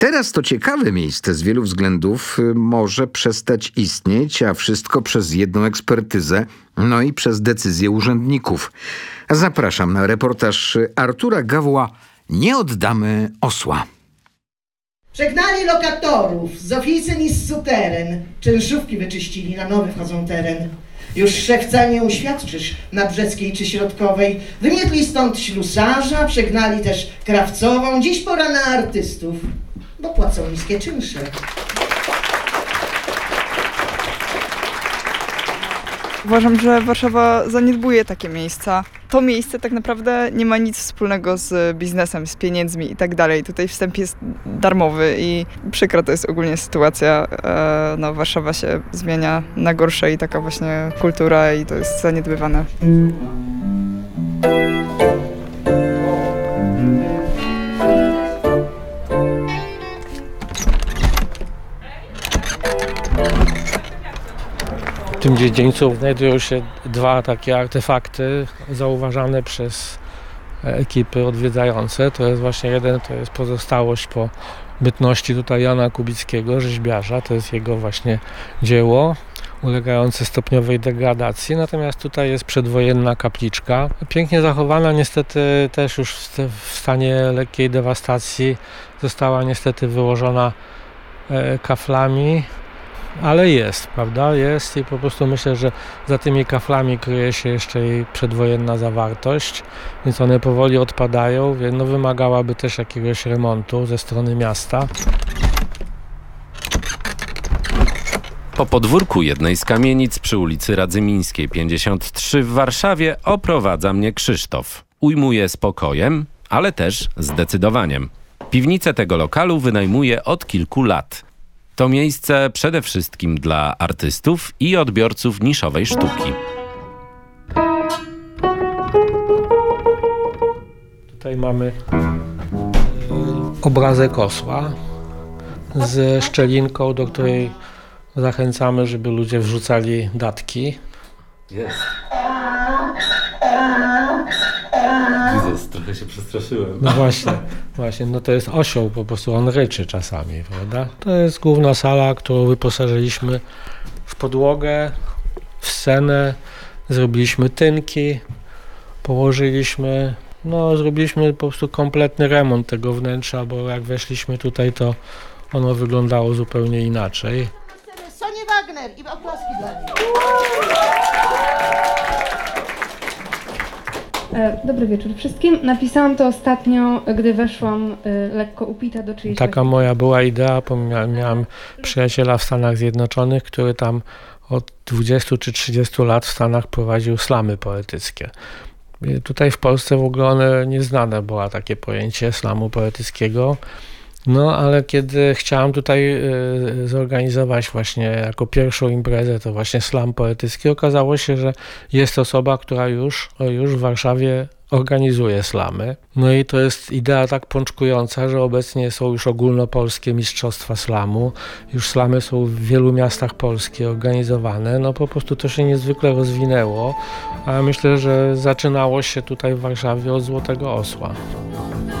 Teraz to ciekawe miejsce z wielu względów może przestać istnieć, a wszystko przez jedną ekspertyzę, no i przez decyzję urzędników. Zapraszam na reportaż Artura Gawła „Nie oddamy osła”. Przegnali lokatorów z oficyn i z suteren. Czynszówki wyczyścili, na nowy wchodzą teren. Już szewca nie uświadczysz na Brzeskiej czy Środkowej. Wymietli stąd ślusarza, przegnali też krawcową. Dziś pora na artystów, bo płacą niskie czynsze. Uważam, że Warszawa zaniedbuje takie miejsca. To miejsce tak naprawdę nie ma nic wspólnego z biznesem, z pieniędzmi i tak dalej. Tutaj wstęp jest darmowy i przykra to jest ogólnie sytuacja. Warszawa się zmienia na gorsze i taka właśnie kultura i to jest zaniedbywane. W tym dziedzińcu znajdują się dwa takie artefakty zauważane przez ekipy odwiedzające. To jest właśnie jeden, to jest pozostałość po bytności tutaj Jana Kubickiego, rzeźbiarza. To jest jego właśnie dzieło ulegające stopniowej degradacji. Natomiast tutaj jest przedwojenna kapliczka. Pięknie zachowana, niestety też już w stanie lekkiej dewastacji. Została niestety wyłożona kaflami. Ale jest, prawda? Jest i po prostu myślę, że za tymi kaflami kryje się jeszcze jej przedwojenna zawartość, więc one powoli odpadają, więc wymagałaby też jakiegoś remontu ze strony miasta. Po podwórku jednej z kamienic przy ulicy Radzymińskiej 53 w Warszawie oprowadza mnie Krzysztof. Ujmuje spokojem, ale też zdecydowaniem. Piwnicę tego lokalu wynajmuje od kilku lat. To miejsce przede wszystkim dla artystów i odbiorców niszowej sztuki. Tutaj mamy obrazek osła ze szczelinką, do której zachęcamy, żeby ludzie wrzucali datki. Jest. Jezus, trochę się przestraszyłem. No właśnie, no to jest osioł, po prostu on ryczy czasami, prawda? To jest główna sala, którą wyposażyliśmy w podłogę, w scenę, zrobiliśmy tynki, zrobiliśmy po prostu kompletny remont tego wnętrza, bo jak weszliśmy tutaj, to ono wyglądało zupełnie inaczej. Sonia Wagner i oklaski dla niej. Dobry wieczór wszystkim. Napisałam to ostatnio, gdy weszłam lekko upita do czyjejś... Taka moja była idea, bo miałem przyjaciela w Stanach Zjednoczonych, który tam od 20 czy 30 lat w Stanach prowadził slamy poetyckie. Tutaj w Polsce w ogóle nieznane było takie pojęcie slamu poetyckiego. No, ale kiedy chciałem tutaj zorganizować właśnie jako pierwszą imprezę, to właśnie slam poetycki, okazało się, że jest osoba, która już w Warszawie organizuje slamy. No i to jest idea tak pączkująca, że obecnie są już ogólnopolskie mistrzostwa slamu. Już slamy są w wielu miastach Polski organizowane. No po prostu to się niezwykle rozwinęło, a myślę, że zaczynało się tutaj w Warszawie od Złotego Osła.